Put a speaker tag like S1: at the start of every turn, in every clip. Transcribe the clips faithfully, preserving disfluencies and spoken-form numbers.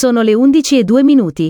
S1: Sono le undici e due minuti.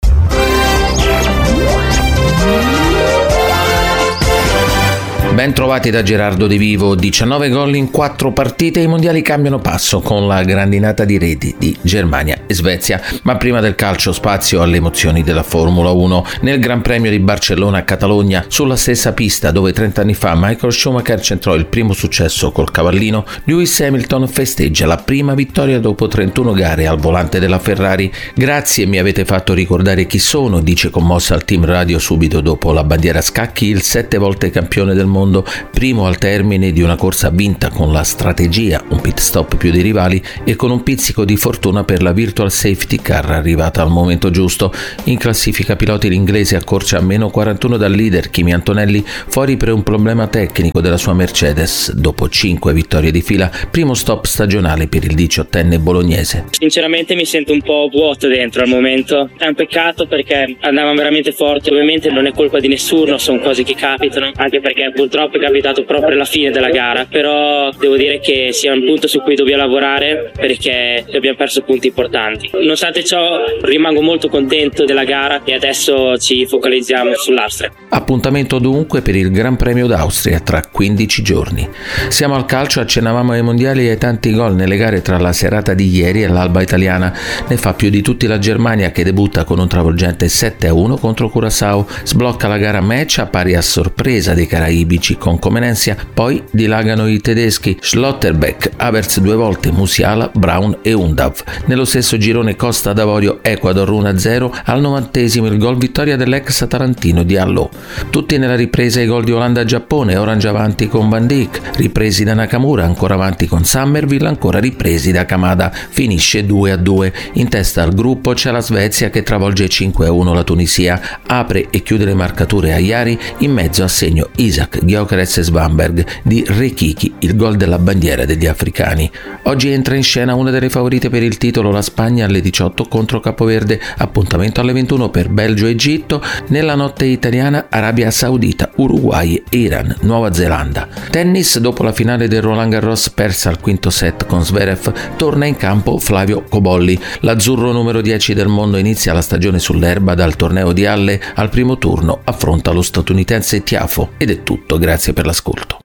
S2: Ben trovati da Gerardo De Vivo. diciannove gol in quattro partite, i mondiali cambiano passo con la grandinata di reti di Germania e Svezia. Ma prima del calcio spazio alle emozioni della Formula uno. Nel Gran Premio di Barcellona a Catalogna, sulla stessa pista dove trent'anni fa Michael Schumacher centrò il primo successo col cavallino, Lewis Hamilton festeggia la prima vittoria dopo trentuno gare al volante della Ferrari. Grazie, mi avete fatto ricordare chi sono, dice commossa al team radio subito dopo la bandiera a scacchi il sette volte campione del mondo, primo al termine di una corsa vinta con la strategia, un pit stop più dei rivali e con un pizzico di fortuna per la virtual safety car arrivata al momento giusto. In classifica piloti l'inglese accorcia a meno quarantuno dal leader Kimi Antonelli, fuori per un problema tecnico della sua Mercedes dopo cinque vittorie di fila, primo stop stagionale per il diciottenne bolognese.
S3: Sinceramente mi sento un po' vuoto dentro al momento, è un peccato perché andavamo veramente forti, ovviamente non è colpa di nessuno, sono cose che capitano, anche perché purtroppo è capitato proprio alla fine della gara, però devo dire che sia un punto su cui dobbiamo lavorare perché abbiamo perso punti importanti. Nonostante ciò rimango molto contento della gara e adesso ci focalizziamo sull'Austria.
S2: Appuntamento dunque per il Gran Premio d'Austria tra quindici giorni. Siamo al calcio, accennavamo ai mondiali e ai tanti gol nelle gare tra la serata di ieri e l'alba italiana. Ne fa più di tutti la Germania che debutta con un travolgente sette a uno contro Curaçao, sblocca la gara match a pari a sorpresa dei caraibici con Comenensia, poi dilagano i tedeschi Schlotterbeck, Havertz due volte, Musiala, Braun e Undav. Nello stesso girone Costa d'Avorio Ecuador uno a zero, al novantesimo il gol vittoria dell'ex tarantino Diallo. Tutti nella ripresa i gol di Olanda-Giappone, Orange avanti con Van Dijk, ripresi da Nakamura, ancora avanti con Summerville, ancora ripresi da Kamada, finisce due a due. In testa al gruppo c'è la Svezia che travolge cinque a uno la Tunisia, apre e chiude le marcature a Iari, in mezzo a segno Isaac, Gyökeres e Svanberg di Rekiki, il gol della bandiera degli africani. Oggi entra in scena una delle favorite per il titolo, la Spagna alle diciotto contro Capoverde, appuntamento alle ventuno per Belgio e Egitto, nella notte italiana Arabia Saudita, Uruguay e Iran, Nuova Zelanda. Tennis, dopo la finale del Roland Garros persa al quinto set con Zverev, torna in campo Flavio Cobolli. L'azzurro numero dieci del mondo inizia la stagione sull'erba dal torneo di Halle, al primo turno affronta lo statunitense Tiafo ed è tutto. Grazie per l'ascolto.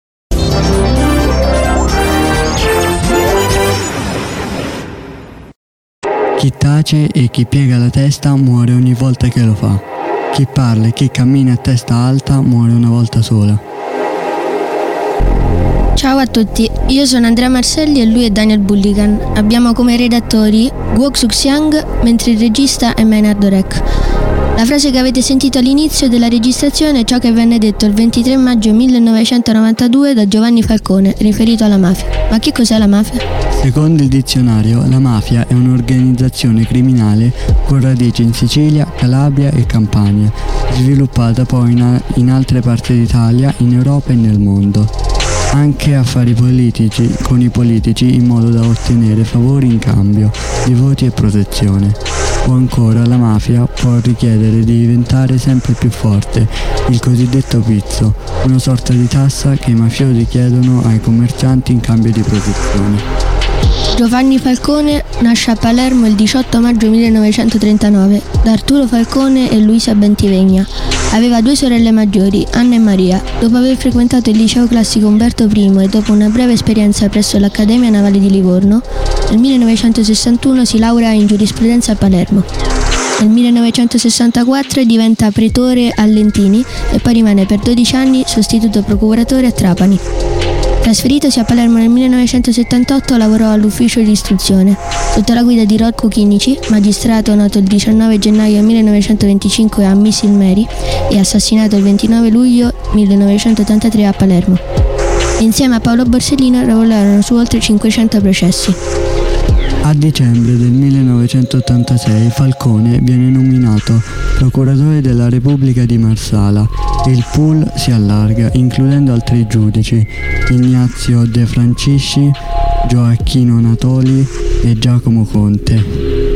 S4: Chi tace e chi piega la testa muore ogni volta che lo fa. Chi parla e chi cammina a testa alta muore una volta sola.
S5: Ciao a tutti, io sono Andrea Marselli e lui è Daniel Bulligan. Abbiamo come redattori Guok Suk-Siang, mentre il regista è Maynard Dorek. La frase che avete sentito all'inizio della registrazione è ciò che venne detto il ventitré maggio millenovecentonovantadue da Giovanni Falcone, riferito alla mafia. Ma che cos'è la mafia?
S4: Secondo il dizionario, la mafia è un'organizzazione criminale con radici in Sicilia, Calabria e Campania, sviluppata poi in, in altre parti d'Italia, in Europa e nel mondo. Anche affari politici con i politici in modo da ottenere favori in cambio di voti e protezione. O ancora la mafia può richiedere di diventare sempre più forte, il cosiddetto pizzo, una sorta di tassa che i mafiosi chiedono ai commercianti in cambio di protezione.
S5: Giovanni Falcone nasce a Palermo il diciotto maggio millenovecentotrentanove da Arturo Falcone e Luisa Bentivegna. Aveva due sorelle maggiori, Anna e Maria. Dopo aver frequentato il liceo classico Umberto primo e dopo una breve esperienza presso l'Accademia Navale di Livorno, nel millenovecentosessantuno si laurea in giurisprudenza a Palermo. Nel millenovecentosessantaquattro diventa pretore a Lentini e poi rimane per dodici anni sostituto procuratore a Trapani. Trasferitosi a Palermo nel millenovecentosettantotto lavorò all'ufficio di istruzione, sotto la guida di Rocco Chinici, magistrato nato il diciannove gennaio millenovecentoventicinque a Miss Mary e assassinato il ventinove luglio millenovecentottantatré a Palermo. Insieme a Paolo Borsellino lavorarono su oltre cinquecento processi.
S4: A dicembre del millenovecentottantasei Falcone viene nominato procuratore della Repubblica di Marsala e il pool si allarga, includendo altri giudici, Ignazio De Francisci, Gioacchino Natoli e Giacomo Conte.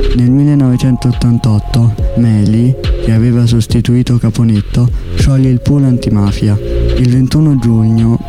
S4: Nel millenovecentottantotto Meli, che aveva sostituito Caponetto, scioglie il pool antimafia. Il ventuno giugno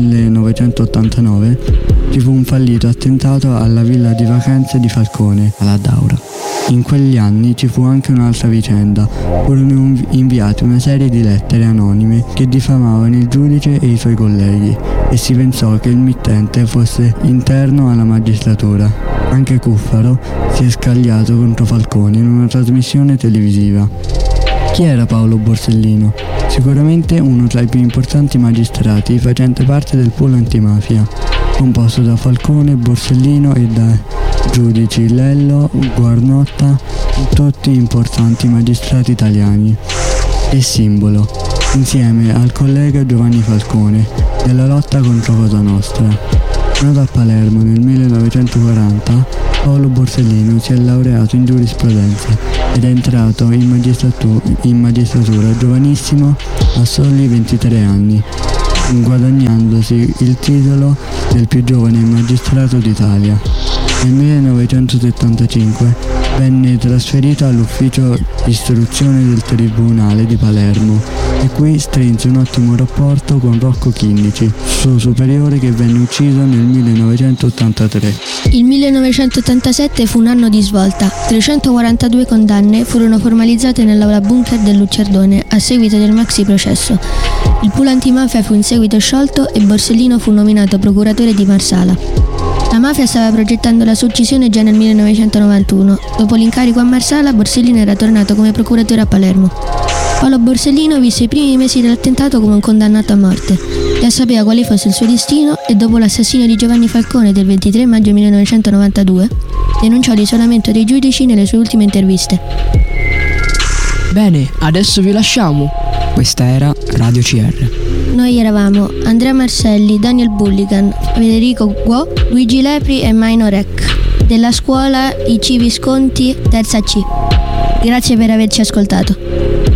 S4: millenovecentottantanove ci fu un fallito attentato alla villa di vacanze di Falcone, alla Daura. In quegli anni ci fu anche un'altra vicenda. Furono inviate una serie di lettere anonime che diffamavano il giudice e i suoi colleghi e si pensò che il mittente fosse interno alla magistratura. Anche Cuffaro si è scagliato contro Falcone in una trasmissione televisiva. Chi era Paolo Borsellino? Sicuramente uno tra i più importanti magistrati facente parte del pool antimafia, composto da Falcone, Borsellino e da giudici Lello, Guarnotta, tutti importanti magistrati italiani. E simbolo, insieme al collega Giovanni Falcone, della lotta contro Cosa Nostra. Nato a Palermo nel millenovecentoquaranta, Paolo Borsellino si è laureato in giurisprudenza ed è entrato in magistratura, in magistratura giovanissimo a soli ventitré anni, guadagnandosi il titolo del più giovane magistrato d'Italia. Nel millenovecentosettantacinque venne trasferito all'ufficio istruzione del Tribunale di Palermo e qui strinse un ottimo rapporto con Rocco Chinnici, suo superiore che venne ucciso nel millenovecentottantatré.
S5: Il millenovecentottantasette fu un anno di svolta. trecentoquarantadue condanne furono formalizzate nell'aula bunker del Luccerdone a seguito del maxi processo. Il pool antimafia fu in seguito sciolto e Borsellino fu nominato procuratore di Marsala. La mafia stava progettando la sua uccisione già nel millenovecentonovantuno. Dopo l'incarico a Marsala, Borsellino era tornato come procuratore a Palermo. Paolo Borsellino visse i primi mesi dell'attentato come un condannato a morte. Già sapeva quale fosse il suo destino e dopo l'assassinio di Giovanni Falcone del ventitré maggio millenovecentonovantadue denunciò l'isolamento dei giudici nelle sue ultime interviste.
S6: Bene, adesso vi lasciamo. Questa era Radio C R.
S5: Noi eravamo Andrea Marselli, Daniel Bulligan, Federico Guo, Luigi Lepri e Maino Rec, della scuola I C Visconti terza C. Grazie per averci ascoltato.